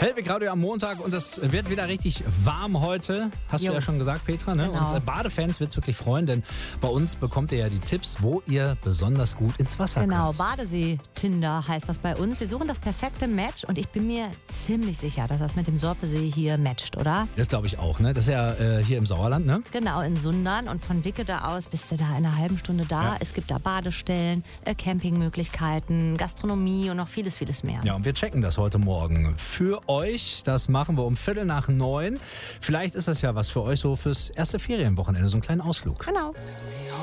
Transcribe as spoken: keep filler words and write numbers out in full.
Hellwig Radio am Montag und es wird wieder richtig warm heute. Hast jo. du ja schon gesagt, Petra. Ne? Genau. Und äh, Badefans wird es wirklich freuen, denn bei uns bekommt ihr ja die Tipps, wo ihr besonders gut ins Wasser Genau, könnt. Badesee-Tinder heißt das bei uns. Wir suchen das perfekte Match und ich bin mir ziemlich sicher, dass das mit dem Sorpesee hier matcht, oder? Das glaube ich auch. Ne? Das ist ja äh, hier im Sauerland, ne? Genau, in Sundern und von Wickede aus bist du da in einer halben Stunde da. Ja. Es gibt da Badestellen, äh, Campingmöglichkeiten, Gastronomie und noch vieles, vieles mehr. Ja, und wir checken das heute Morgen für euch. Das machen wir um Viertel nach neun. Vielleicht ist das ja was für euch so fürs erste Ferienwochenende, so einen kleinen Ausflug. Genau.